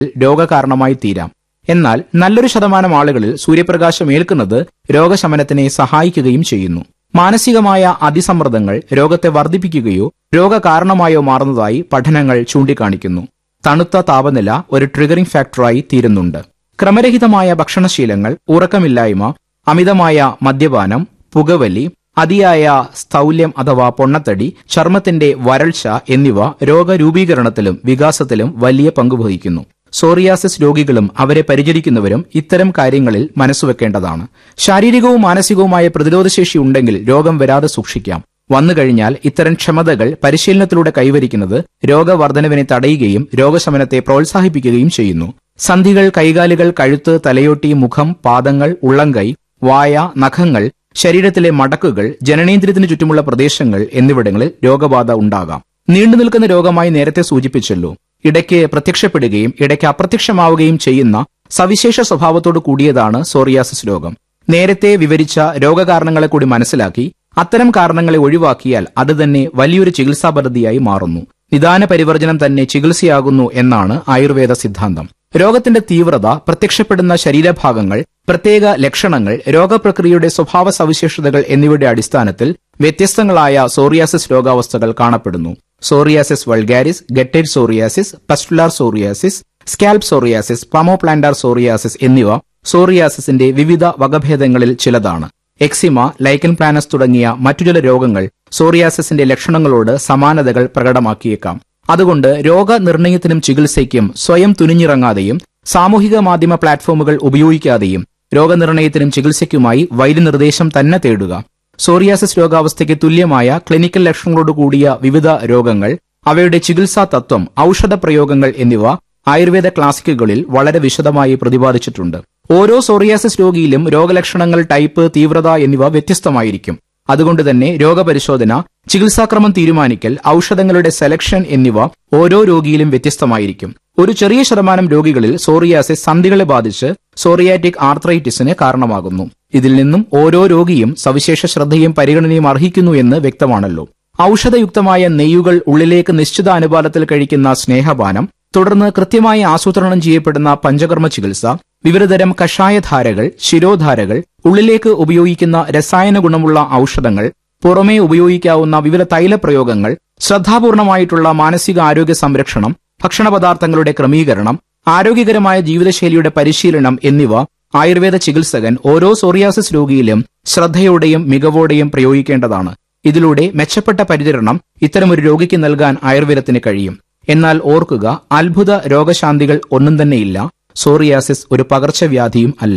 രോഗകാരണമായി തീരാം. എന്നാൽ നല്ലൊരു ശതമാനം ആളുകളിൽ സൂര്യപ്രകാശം ഏൽക്കുന്നത് രോഗശമനത്തിനെ സഹായിക്കുകയും ചെയ്യുന്നു. മാനസികമായ അതിസമ്മർദ്ദങ്ങൾ രോഗത്തെ വർദ്ധിപ്പിക്കുകയോ രോഗകാരണമായോ മാറുന്നതായി പഠനങ്ങൾ ചൂണ്ടിക്കാണിക്കുന്നു. തണുത്ത താപനില ഒരു ട്രിഗറിംഗ് ഫാക്ടറായി തീരുന്നുണ്ട്. ക്രമരഹിതമായ ഭക്ഷണശീലങ്ങൾ, ഉറക്കമില്ലായ്മ, അമിതമായ മദ്യപാനം, പുകവലി, അതിയായ സ്ഥൗല്യം അഥവാ പൊണ്ണത്തടി, ചർമ്മത്തിന്റെ വരൾച്ച എന്നിവ രോഗരൂപീകരണത്തിലും വികാസത്തിലും വലിയ പങ്കുവഹിക്കുന്നു. സോറിയാസിസ് രോഗികളും അവരെ പരിചരിക്കുന്നവരും ഇത്തരം കാര്യങ്ങളിൽ മനസ്സുവെക്കേണ്ടതാണ്. ശാരീരികവും മാനസികവുമായ പ്രതിരോധശേഷി ഉണ്ടെങ്കിൽ രോഗം വരാതെ സൂക്ഷിക്കാം. വന്നുകഴിഞ്ഞാൽ ഇത്തരം ക്ഷമതകൾ പരിശീലനത്തിലൂടെ കൈവരിക്കുന്നത് രോഗവർദ്ധനവിനെ തടയുകയും രോഗശമനത്തെ പ്രോത്സാഹിപ്പിക്കുകയും ചെയ്യുന്നു. സന്ധികൾ, കൈകാലുകൾ, കഴുത്ത്, തലയോട്ടി, മുഖം, പാദങ്ങൾ, ഉള്ളംകൈ, വായ, നഖങ്ങൾ, ശരീരത്തിലെ മടക്കുകൾ, ജനനേന്ദ്രിയത്തിനു ചുറ്റുമുള്ള പ്രദേശങ്ങൾ എന്നിവിടങ്ങളിൽ രോഗബാധ ഉണ്ടാകാം. നീണ്ടുനിൽക്കുന്ന രോഗമായി നേരത്തെ സൂചിപ്പിച്ചല്ലോ. ഇടയ്ക്ക് പ്രത്യക്ഷപ്പെടുകയും ഇടയ്ക്ക് അപ്രത്യക്ഷമാവുകയും ചെയ്യുന്ന സവിശേഷ സ്വഭാവത്തോടു കൂടിയതാണ് സോറിയാസിസ് രോഗം. നേരത്തെ വിവരിച്ച രോഗകാരണങ്ങളെ കൂടി മനസ്സിലാക്കി അത്തരം കാരണങ്ങളെ ഒഴിവാക്കിയാൽ അത് തന്നെ വലിയൊരു ചികിത്സാ പദ്ധതിയായി മാറുന്നു. നിദാന പരിവർജനം തന്നെ ചികിത്സയാകുന്നു എന്നാണ് ആയുർവേദ സിദ്ധാന്തം. രോഗത്തിന്റെ തീവ്രത, പ്രത്യക്ഷപ്പെടുന്ന ശരീരഭാഗങ്ങൾ, പ്രത്യേക ലക്ഷണങ്ങൾ, രോഗപ്രക്രിയയുടെ സ്വഭാവ സവിശേഷതകൾ എന്നിവയുടെ അടിസ്ഥാനത്തിൽ വ്യത്യസ്തങ്ങളായ സോറിയാസിസ് രോഗാവസ്ഥകൾ കാണപ്പെടുന്നു. Psoriasis vulgaris, ഗട്ടേഡ് psoriasis, pustular psoriasis, scalp psoriasis, palmoplantar psoriasis എന്നിവ സോറിയാസിസിന്റെ വിവിധ വകഭേദങ്ങളിൽ ചിലതാണ്. എക്സിമ, ലൈക്കൻ പ്ലാനസ് തുടങ്ങിയ മറ്റു ചില രോഗങ്ങൾ സോറിയാസിസിന്റെ ലക്ഷണങ്ങളോട് സമാനതകൾ പ്രകടമാക്കിയേക്കാം. അതുകൊണ്ട് രോഗനിർണയത്തിനും ചികിത്സയ്ക്കും സ്വയം തുനിഞ്ഞിറങ്ങാതെയും സാമൂഹിക മാധ്യമ പ്ലാറ്റ്ഫോമുകൾ ഉപയോഗിക്കാതെയും രോഗനിർണയത്തിനും ചികിത്സയ്ക്കുമായി വൈദ്യനിർദ്ദേശം തന്നെ തേടുക. സോറിയാസിസ് രോഗാവസ്ഥയ്ക്ക് തുല്യമായ ക്ലിനിക്കൽ ലക്ഷണങ്ങളോടുകൂടിയ വിവിധ രോഗങ്ങൾ, അവയുടെ ചികിത്സാ തത്വം, ഔഷധ പ്രയോഗങ്ങൾ എന്നിവ ആയുർവേദ ക്ലാസിക്കുകളിൽ വളരെ വിശദമായി പ്രതിപാദിച്ചിട്ടുണ്ട്. ഓരോ സോറിയാസിസ് രോഗിയിലും രോഗലക്ഷണങ്ങൾ, ടൈപ്പ്, തീവ്രത എന്നിവ വ്യത്യസ്തമായിരിക്കും. അതുകൊണ്ട് തന്നെ രോഗപരിശോധന, ചികിത്സാക്രമം തീരുമാനിക്കൽ, ഔഷധങ്ങളുടെ സെലക്ഷൻ എന്നിവ ഓരോ രോഗിയിലും വ്യത്യസ്തമായിരിക്കും. ഒരു ചെറിയ ശതമാനം രോഗികളിൽ സോറിയാസിസ് സന്ധികളെ ബാധിച്ച് സോറിയാറ്റിക് ആർത്രൈറ്റിസിന് കാരണമാകുന്നു. ഇതിൽ നിന്നും ഓരോ രോഗിയും സവിശേഷ ശ്രദ്ധയും പരിഗണനയും അർഹിക്കുന്നു എന്ന് വ്യക്തമാണല്ലോ. ഔഷധയുക്തമായ നെയ്യുകൾ ഉള്ളിലേക്ക് നിശ്ചിത അനുപാതത്തിൽ കഴിക്കുന്ന സ്നേഹപാനം, തുടർന്ന് കൃത്യമായി ആസൂത്രണം ചെയ്യപ്പെടുന്ന പഞ്ചകർമ്മ ചികിത്സ, വിവിധതരം കഷായധാരകൾ, ശിരോധാരകൾ, ഉള്ളിലേക്ക് ഉപയോഗിക്കുന്ന രസായന ഗുണമുള്ള ഔഷധങ്ങൾ, പുറമേ ഉപയോഗിക്കാവുന്ന വിവിധ തൈലപ്രയോഗങ്ങൾ, ശ്രദ്ധാപൂർണമായിട്ടുള്ള മാനസിക ആരോഗ്യ സംരക്ഷണം, ഭക്ഷണപദാർത്ഥങ്ങളുടെ ക്രമീകരണം, ആരോഗ്യകരമായ ജീവിതശൈലിയുടെ പരിശീലനം എന്നിവ ആയുർവേദ ചികിത്സകൻ ഓരോ സോറിയാസിസ് രോഗിയിലും ശ്രദ്ധയോടെയും മികവോടെയും പ്രയോഗിക്കേണ്ടതാണ്. ഇതിലൂടെ മെച്ചപ്പെട്ട പരിചരണം ഇത്തരമൊരു രോഗിക്ക് നൽകാൻ ആയുർവേദത്തിന് കഴിയും. എന്നാൽ ഓർക്കുക, അത്ഭുത രോഗശാന്തികൾ ഒന്നും തന്നെയില്ല. സോറിയാസിസ് ഒരു പകർച്ചവ്യാധിയും അല്ല.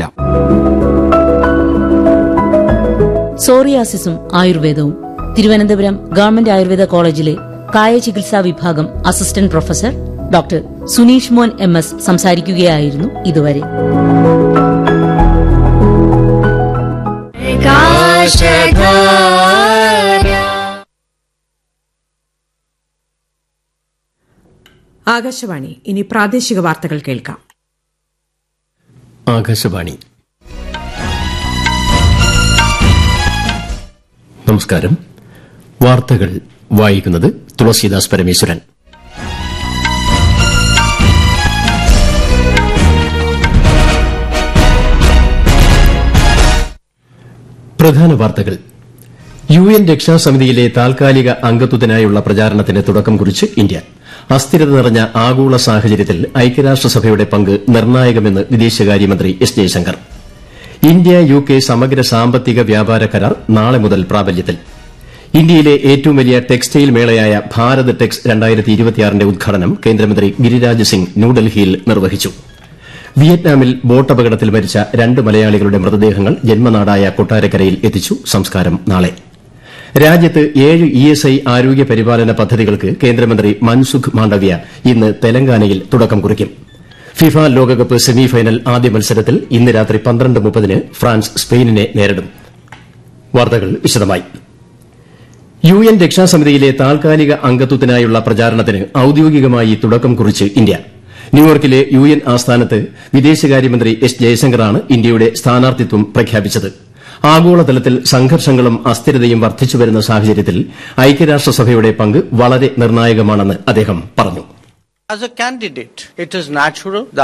സോറിയാസിസും ആയുർവേദവും. തിരുവനന്തപുരം ഗവൺമെന്റ് ആയുർവേദ കോളേജിലെ കായ ചികിത്സാ വിഭാഗം അസിസ്റ്റന്റ് പ്രൊഫസർ ഡോക്ടർ സുനീഷ് മോൻ MS സംസാരിക്കുകയായിരുന്നു ഇതുവരെ. ആകാശവാണി. ഇനി പ്രാദേശിക വാർത്തകൾ കേൾക്കാം. ആകാശവാണി. നമസ്കാരം. വാർത്തകൾ വായിക്കുന്നത് തുളസീദാസ് പരമേശ്വരൻ. പ്രധാന വാർത്തകൾ. UN രക്ഷാസമിതിയിലെ താൽക്കാലിക അംഗത്വത്തിനായുള്ള പ്രചാരണത്തിന് തുടക്കം കുറിച്ച് ഇന്ത്യ. അസ്ഥിരത നിറഞ്ഞ ആഗോള സാഹചര്യത്തിൽ ഐക്യരാഷ്ട്രസഭയുടെ പങ്ക് നിർണായകമെന്ന് വിദേശകാര്യമന്ത്രി S. ജയശങ്കർ. ഇന്ത്യ UK സമഗ്ര സാമ്പത്തിക വ്യാപാര കരാർ നാളെ മുതൽ പ്രാബല്യത്തിൽ. ഇന്ത്യയിലെ ഏറ്റവും വലിയ ടെക്സ്റ്റൈൽ മേളയായ ഭാരത് ടെക്സ് 2026ന്റെ ഉദ്ഘാടനം കേന്ദ്രമന്ത്രി ഗിരിരാജ് സിംഗ് ന്യൂഡൽഹിയിൽ നിർവഹിച്ചു. വിയറ്റ്നാമിൽ ബോട്ടപകടത്തിൽ മരിച്ച 2 മലയാളികളുടെ മൃതദേഹങ്ങൾ ജന്മനാടായ കൊട്ടാരക്കരയിൽ എത്തിച്ചു. സംസ്കാരം നാളെ. രാജ്യത്ത് 7 ESI ആരോഗ്യ പരിപാലന പദ്ധതികൾക്ക് കേന്ദ്രമന്ത്രി മൻസുഖ് മാണ്ഡവ്യ ഇന്ന് തെലങ്കാനയിൽ തുടക്കം കുറിക്കും. ഫിഫ ലോകകപ്പ് സെമിഫൈനൽ ആദ്യ മത്സരത്തിൽ ഇന്ന് രാത്രി 12:30 ഫ്രാൻസ് സ്പെയിനിനെ നേരിടും. വാർത്തകൾ വിശദമായി. UN രക്ഷാസമിതിയിലെ താൽക്കാലിക അംഗത്വത്തിനായുള്ള പ്രചാരണത്തിന് ഔദ്യോഗികമായി തുടക്കം കുറിച്ച് ഇന്ത്യ. ന്യൂയോർക്കിലെ UN ആസ്ഥാനത്ത് വിദേശകാര്യമന്ത്രി S. ജയശങ്കറാണ് ഇന്ത്യയുടെ സ്ഥാനാർത്ഥിത്വം പ്രഖ്യാപിച്ചത്. ആഗോളതലത്തിൽ സംഘർഷങ്ങളും അസ്ഥിരതയും വർദ്ധിച്ചുവരുന്ന സാഹചര്യത്തിൽ ഐക്യരാഷ്ട്രസഭയുടെ പങ്ക് വളരെ നിർണായകമാണെന്ന് അദ്ദേഹം പറഞ്ഞു. As a candidate, it is natural